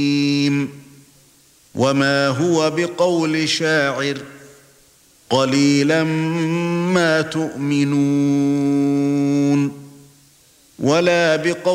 وما هو بقول شاعر قليلا ما تؤمنون ولا بقول